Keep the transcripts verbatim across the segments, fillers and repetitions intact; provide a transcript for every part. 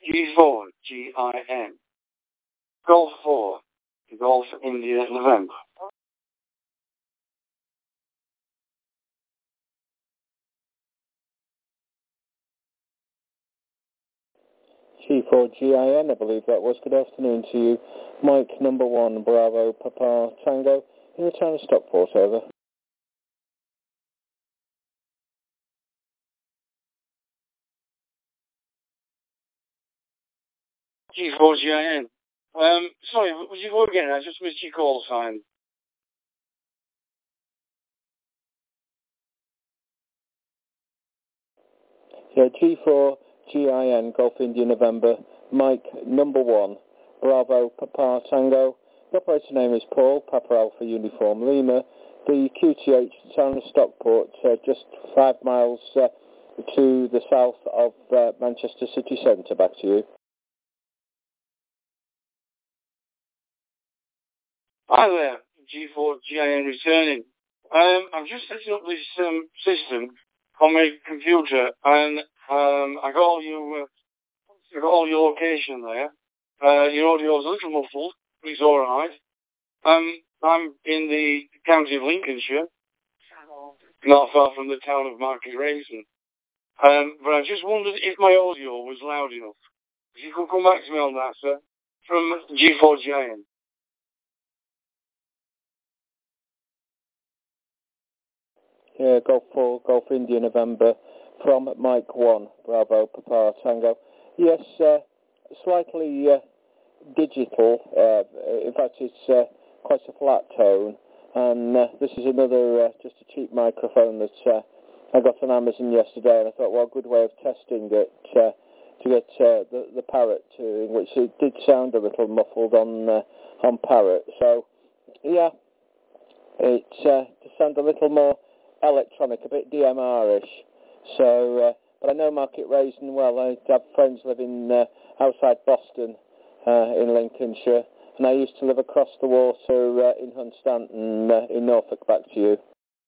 G four G I N Golf four Golf India November. G four G I N, I believe that was. Good afternoon to you. Mike number one, Bravo, Papa, Tango, in the town of Stockport, over. G four G I N. Um, sorry, would you go again? I just missed your call sign. Yeah, G four G I N, Golf India November, Mike number one, Bravo, Papa, Tango. The operator name is Paul, Papa Alpha Uniform Lima. The Q T H, the town of Stockport, uh, just five miles uh, to the south of uh, Manchester City Centre. Back to you. Hi there, G four G I N returning. Um, I'm just setting up this um, system on my computer, and um, I got all your, uh, I got all your location there. Uh, your audio's a little muffled, but it's all right. Um, I'm in the county of Lincolnshire, not far from the town of Market Raisin. Um, but I just wondered if my audio was loud enough. If you could come back to me on that, sir, from G four G I N. Yeah, Golf four, Golf India November, from Mike one, Bravo, Papa, Tango. Yes, uh, slightly uh, digital. Uh, in fact, it's uh, quite a flat tone. And uh, this is another, uh, just a cheap microphone that uh, I got on Amazon yesterday. And I thought, well, good way of testing it uh, to get uh, the, the Parrot to, in which it did sound a little muffled on uh, on Parrot. So, yeah, it uh, just sounded a little more electronic, a bit D M R-ish. So, uh, but I know Market Raisin well. I have friends living uh, outside Boston, uh, in Lincolnshire, and I used to live across the water uh, in Hunstanton, uh, in Norfolk. Back to you.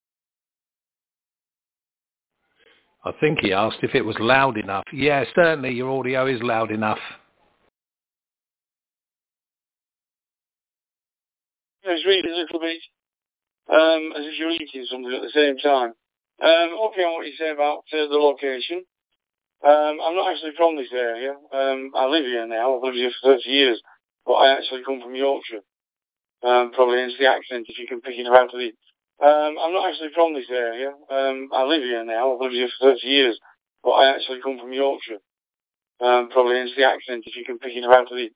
I think he asked if it was loud enough. Yeah, certainly your audio is loud enough. It's really a little bit um, as if you're eating something at the same time. Um, okay, on what you say about uh, the location. Um, I'm not actually from this area. Um, I live here now. I've lived here for thirty years, but I actually come from Yorkshire. Um, probably hence the accent, if you can pick it up out of it. Um, I'm not actually from this area. Um, I live here now. I've lived here for thirty years, but I actually come from Yorkshire. Um, probably hence the accent, if you can pick it up out of it.